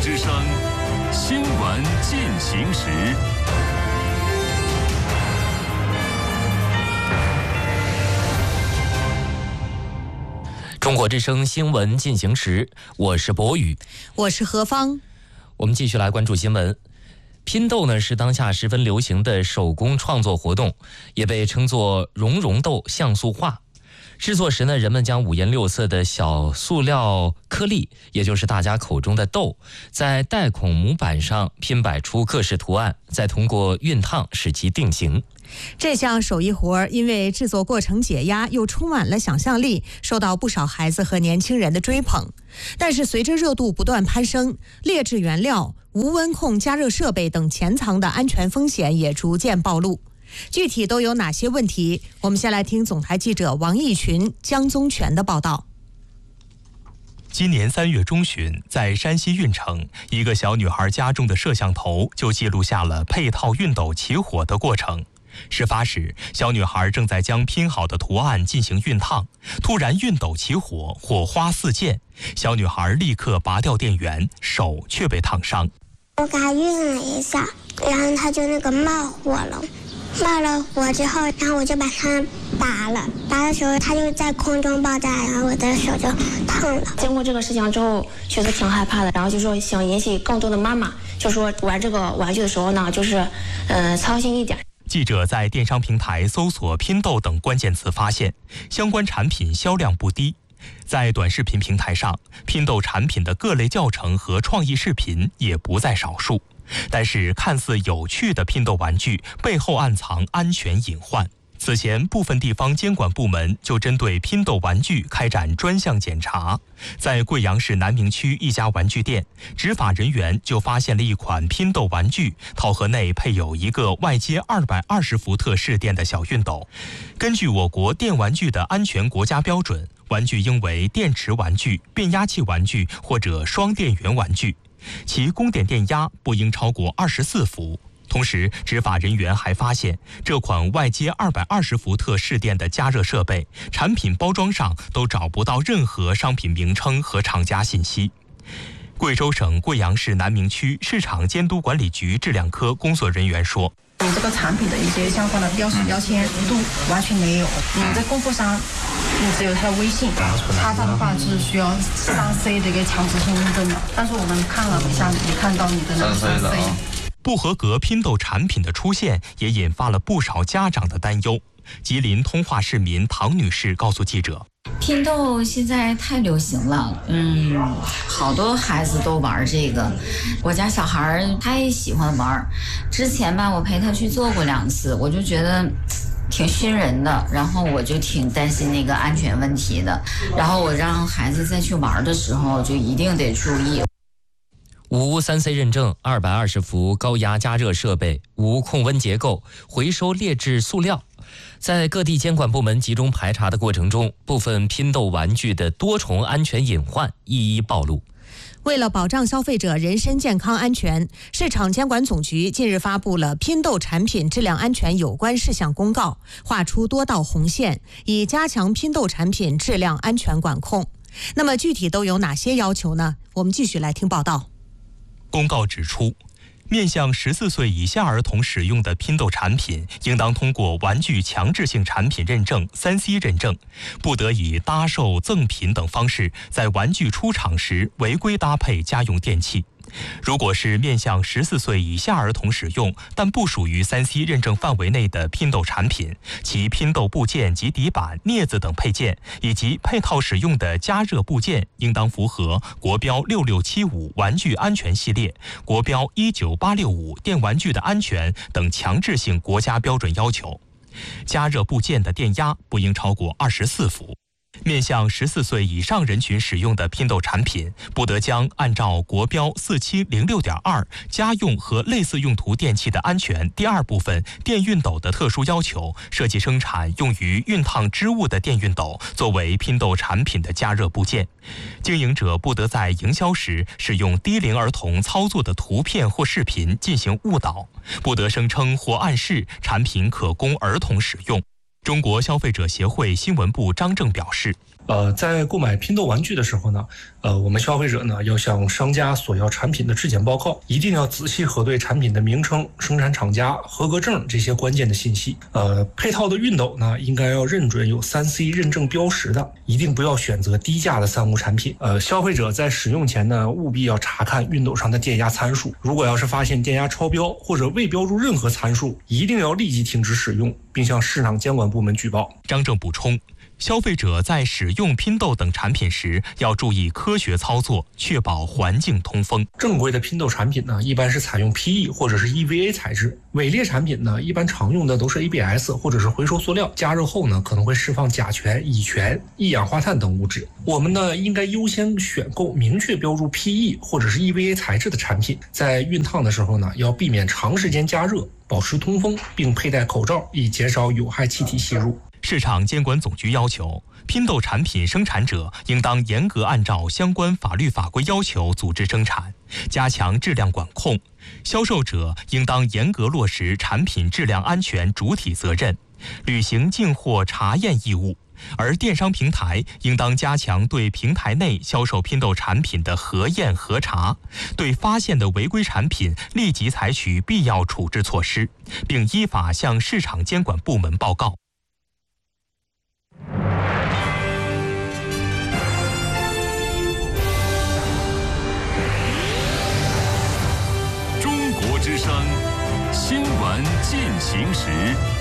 之声新闻进行时。 中国之声新闻进行时，我是博宇， 我是何芳。 我们继续来关注新闻。拼豆呢是当下十分流行的手工创作活动，也被称作熔融豆像素画。制作时呢，人们将五颜六色的小塑料颗粒，也就是大家口中的豆，在带孔模板上拼摆出各式图案，再通过熨烫使其定型。 这项手艺活因为制作过程解压又充满了想象力，受到不少孩子和年轻人的追捧。但是随着热度不断攀升，劣质原料、无温控加热设备等潜藏的安全风险也逐渐暴露。具体都有哪些问题？我们先来听总台记者王义群、江宗全的报道。 今年3月中旬，在山西运城，一个小女孩家中的摄像头就记录下了配套熨斗起火的过程。事发时，小女孩正在将拼好的图案进行熨烫，突然熨斗起火，火花四溅，小女孩立刻拔掉电源，手却被烫伤。 我给她熨了一下，然后她就冒火了，冒了火之后，然后我就把它拔了，拔的时候它就在空中爆炸，然后我的手就烫了。 经过这个事情之后，觉得挺害怕的，然后就说想引起更多的妈妈，就说玩这个玩具的时候呢，就是操心一点。 记者在电商平台搜索拼豆等关键词，发现相关产品销量不低。在短视频平台上，拼豆产品的各类教程和创意视频也不在少数。但是看似有趣的拼豆玩具背后暗藏安全隐患。此前，部分地方监管部门就针对拼豆玩具开展专项检查。在贵阳市南明区一家玩具店，执法人员就发现了一款拼豆玩具，套盒内配有一个外接220伏特市电的小熨斗。根据我国电玩具的安全国家标准，玩具应为电池玩具、变压器玩具或者双电源玩具，其供电电压不应超过24伏。同时，执法人员还发现，这款外接220伏特市电的加热设备，产品包装上都找不到任何商品名称和厂家信息。贵州省贵阳市南明区市场监督管理局质量科工作人员说， 你这个产品的一些相关的标识标签都完全没有，你在供货商只有他的微信，他的话是需要3C 的一个强制性认证的，但是我们看了一下，没看到你的那个3C。 不合格拼豆产品的出现也引发了不少家长的担忧。吉林通化市民唐女士告诉记者， 拼豆现在太流行了，好多孩子都玩这个。我家小孩他也喜欢玩，之前吧我陪他去做过2次，我就觉得挺熏人的，然后我就挺担心那个安全问题的，然后我让孩子再去玩的时候就一定得注意。 无 3C 认证、220伏高压加热设备、无控温结构、回收劣质塑料。在各地监管部门集中排查的过程中，部分拼豆玩具的多重安全隐患一一暴露。 为了保障消费者人身健康安全，市场监管总局近日发布了拼豆产品质量安全有关事项公告，划出多道红线，以加强拼豆产品质量安全管控。那么具体都有哪些要求呢？我们继续来听报道。 公告指出，面向14岁以下儿童使用的拼豆产品，应当通过玩具强制性产品认证 3C 认证，不得以搭售、赠品等方式在玩具出厂时违规搭配家用电器。如果是面向14岁以下儿童使用，但不属于3C 认证范围内的拼豆产品，其拼豆部件及底板、镊子等配件，以及配套使用的加热部件，应当符合国标6675玩具安全系列、国标19865电玩具的安全等强制性国家标准要求。加热部件的电压不应超过24伏。面向14岁以上人群使用的拼豆产品，不得将按照国标4706.2家用和类似用途电器的安全第2部分电熨斗的特殊要求，设计生产用于熨烫织物的电熨斗作为拼豆产品的加热部件。经营者不得在营销时使用低龄儿童操作的图片或视频进行误导，不得声称或暗示产品可供儿童使用。中国消费者协会新闻部张正表示， 在购买拼豆玩具的时候呢，我们消费者呢要向商家索要产品的质检报告，一定要仔细核对产品的名称、生产厂家、合格证这些关键的信息。配套的熨斗呢，应该要认准有3C 认证标识的，一定不要选择低价的三无产品。消费者在使用前呢，务必要查看熨斗上的电压参数，如果要是发现电压超标或者未标注任何参数，一定要立即停止使用，并向市场监管部门举报。 张正补充，消费者在使用拼豆等产品时，要注意科学操作，确保环境通风。 正规的拼豆产品呢，一般是采用 PE 或者是 EVA 材质；伪劣产品呢，一般常用的都是 ABS 或者是回收塑料，加热后呢，可能会释放甲醛、乙醛、一氧化碳等物质。我们呢，应该优先选购明确标注 PE 或者是 EVA 材质的产品。在熨烫的时候呢，要避免长时间加热，保持通风，并佩戴口罩，以减少有害气体吸入。 市场监管总局要求，拼豆产品生产者应当严格按照相关法律法规要求组织生产，加强质量管控；销售者应当严格落实产品质量安全主体责任，履行进货查验义务。而电商平台应当加强对平台内销售拼豆产品的核验核查，对发现的违规产品立即采取必要处置措施，并依法向市场监管部门报告。 中国之声新闻进行时。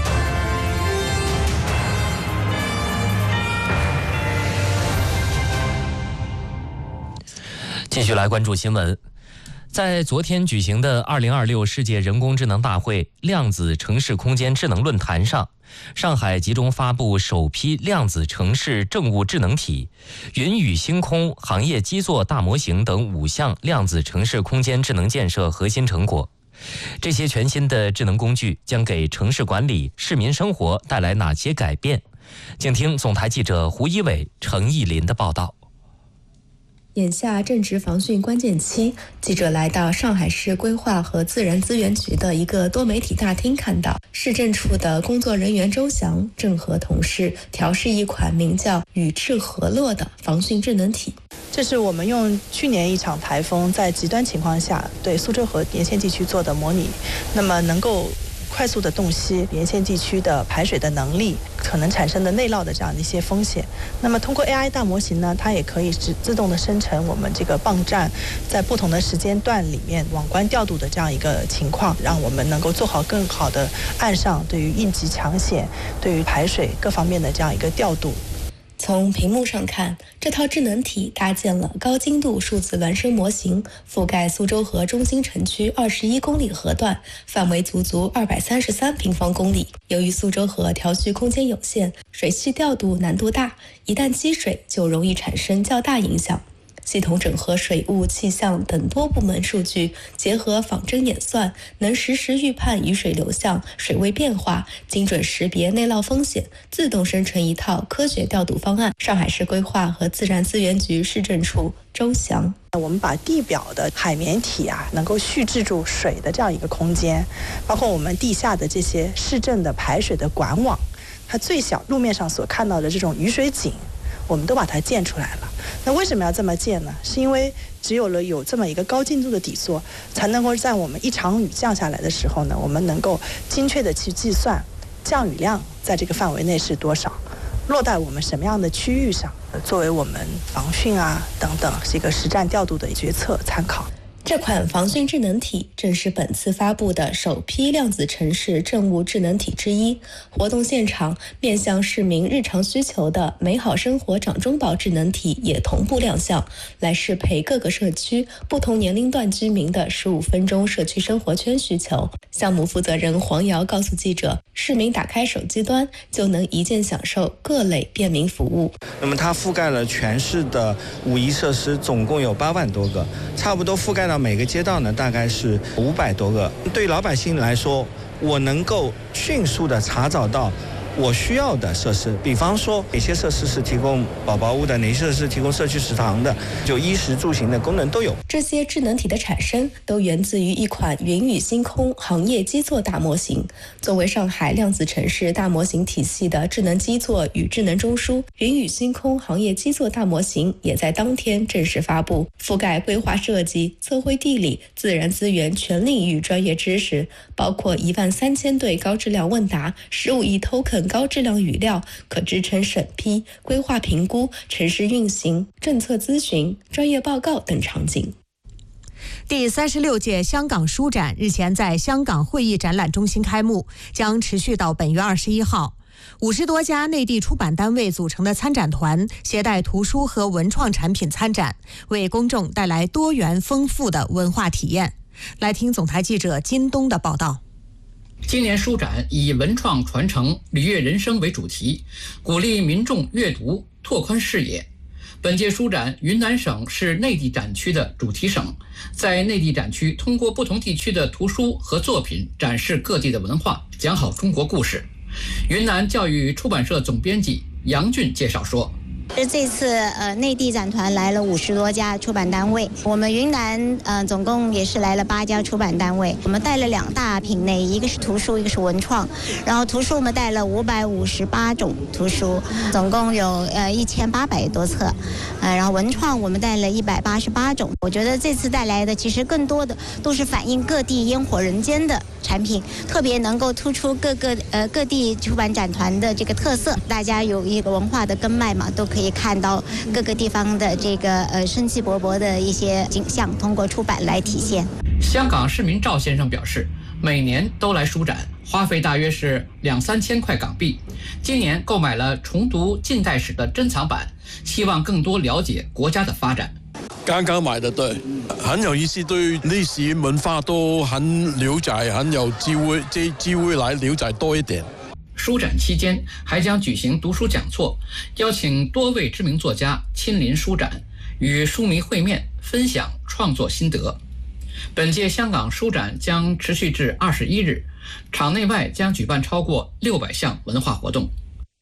继续来关注新闻。在昨天举行的2026世界人工智能大会量子城市空间智能论坛上，上海集中发布首批量子城市政务智能体、云与星空行业基座大模型等5项量子城市空间智能建设核心成果。这些全新的智能工具将给城市管理、市民生活带来哪些改变？请听总台记者胡一伟、程艺林的报道。 眼下正值防汛关键期，记者来到上海市规划和自然资源局的一个多媒体大厅，看到市政处的工作人员周翔正和同事调试一款名叫“宇智和乐”的防汛智能体。 这是我们用去年一场台风在极端情况下对苏州河沿线地区做的模拟，那么能够快速的洞悉沿线地区的排水的能力，可能产生的内涝的这样的一些风险。那么通过 AI 大模型呢，它也可以自动的生成我们这个泵站在不同的时间段里面网关调度的这样一个情况，让我们能够做好更好的岸上对于应急抢险、对于排水各方面的这样一个调度。 从屏幕上看，这套智能体搭建了高精度数字孪生模型，覆盖苏州河中心城区21公里河段，范围足233平方公里。由于苏州河调蓄空间有限，水系调度难度大，一旦积水就容易产生较大影响。系统整合水务、气象等多部门数据，结合仿真演算，能实时预判雨水流向、水位变化，精准识别内涝风险，自动生成一套科学调度方案。上海市规划和自然资源局市政处周翔， 我们把地表的海绵体能够蓄制住水的这样一个空间，包括我们地下的这些市政的排水的管网，它最小路面上所看到的这种雨水井，我们都把它建出来了。那为什么要这么建呢？是因为只有这么一个高精度的底座，才能够在我们一场雨降下来的时候呢，我们能够精确的去计算降雨量在这个范围内是多少，落在我们什么样的区域上，作为我们防汛等等是一个实战调度的决策参考。 这款防汛智能体正是本次发布的首批量子城市政务智能体之一。活动现场，面向市民日常需求的美好生活掌中宝智能体也同步亮相，来适配各个社区不同年龄段居民的15分钟社区生活圈需求。项目负责人黄瑶告诉记者，市民打开手机端就能一键享受各类便民服务。 那么它覆盖了全市的5.1设施，总共有8万多个，差不多覆盖到每个街道呢，大概是500多个。对老百姓来说，我能够迅速的查找到我需要的设施，比方说哪些设施是提供宝宝屋的，哪些设施是提供社区食堂的，就衣食住行的功能都有。 这些智能体的产生都源自于一款云与星空行业基座大模型。作为上海量子城市大模型体系的智能基座与智能中枢，云与星空行业基座大模型也在当天正式发布，覆盖规划设计、测绘地理、自然资源全领域专业知识，包括13000对高质量问答、15亿 token 高质量语料，可支撑审批、规划评估、城市运行、政策咨询、专业报告等场景。 第36届香港书展日前在香港会议展览中心开幕，将持续到本月21号。50多家内地出版单位组成的参展团携带图书和文创产品参展，为公众带来多元丰富的文化体验。来听总台记者金东的报道。 今年书展以文创传承、礼乐人生为主题，鼓励民众阅读，拓宽视野。本届书展，云南省是内地展区的主题省，在内地展区通过不同地区的图书和作品展示各地的文化，讲好中国故事。云南教育出版社总编辑杨俊介绍说， 这次内地展团来了50多家出版单位，我们云南总共也是来了8家出版单位。我们带了2大品类，一个是图书，一个是文创。然后图书我们带了558种图书，总共有1800多册。然后文创我们带了188种。我觉得这次带来的其实更多的都是反映各地烟火人间的产品，特别能够突出各地出版展团的这个特色。大家有一个文化的根脉嘛，都可以看到各个地方的这个生气勃勃的一些景象，通过出版来体现。 香港市民赵先生表示，每年都来书展，花费大约是2-3千块港币。今年购买了重读近代史的珍藏版，希望更多了解国家的发展。 刚刚买的，对，很有意思，对历史文化都很了解，很有机会来了解多一点。 书展期间还将举行读书讲座，邀请多位知名作家亲临书展，与书迷会面，分享创作心得。本届香港书展将持续至21日，场内外将举办超过600项文化活动。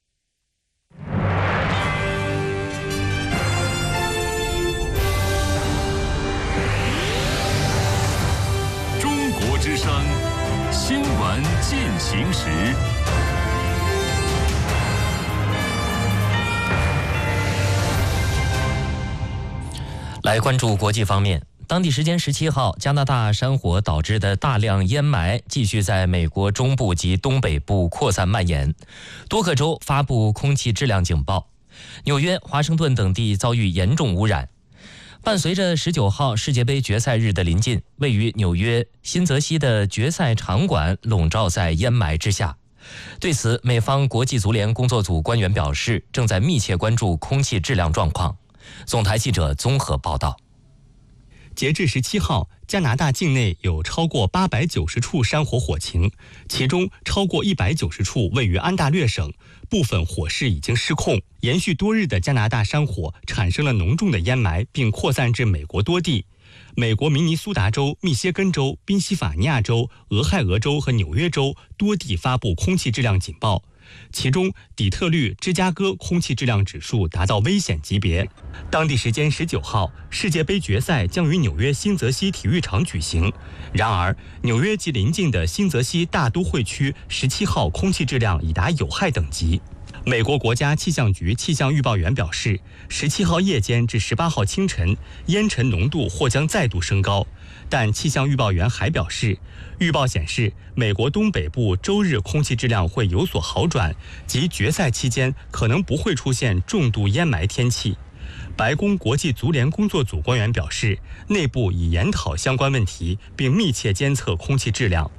中国之声新闻进行时。 来关注国际方面，当地时间17号，加拿大山火导致的大量烟霾继续在美国中部及东北部扩散蔓延，多个州发布空气质量警报，纽约、华盛顿等地遭遇严重污染。伴随着19号世界杯决赛日的临近，位于纽约新泽西的决赛场馆笼罩在烟霾之下。对此，美方国际足联工作组官员表示，正在密切关注空气质量状况。总台记者综合报道。 截至17号，加拿大境内有超过890处山火火情，其中超过190处位于安大略省，部分火势已经失控。延续多日的加拿大山火产生了浓重的烟霾，并扩散至美国多地。美国明尼苏达州、密歇根州、宾夕法尼亚州、俄亥俄州和纽约州多地发布空气质量警报。其中，底特律、芝加哥空气质量指数达到危险级别。当地时间19号，世界杯决赛将于纽约新泽西体育场举行。然而，纽约及邻近的新泽西大都会区17号空气质量已达有害等级。美国国家气象局气象预报员表示，17号夜间至18号清晨，烟尘浓度或将再度升高。但气象预报员还表示，预报显示美国东北部周日空气质量会有所好转，及决赛期间可能不会出现重度烟霾天气。白宫国际足联工作组官员表示，内部已研讨相关问题，并密切监测空气质量。